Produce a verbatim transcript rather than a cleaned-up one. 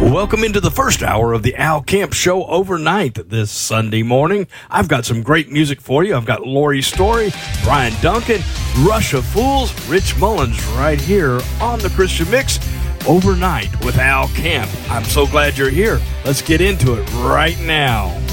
Welcome into the first hour of the Al Camp Show overnight this Sunday morning. I've got some great music for you. I've got Lori Story, Brian Duncan, Rush of Fools, Rich Mullins right here on the Christian Mix overnight with Al Camp. I'm so glad you're here. Let's get into it right now.